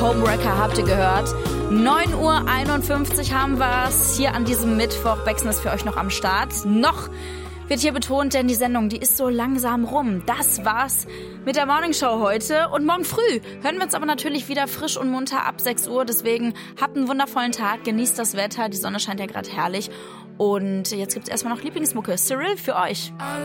Homewrecker habt ihr gehört. 9:51 Uhr haben wir's hier an diesem Mittwoch. Bexen ist für euch noch am Start. Noch wird hier betont, denn die Sendung, die ist so langsam rum. Das war's mit der Morningshow heute. Und morgen früh hören wir uns aber natürlich wieder frisch und munter ab 6 Uhr. Deswegen habt einen wundervollen Tag, genießt das Wetter. Die Sonne scheint ja gerade herrlich. Und jetzt gibt's erstmal noch Lieblingsmucke. Cyril für euch.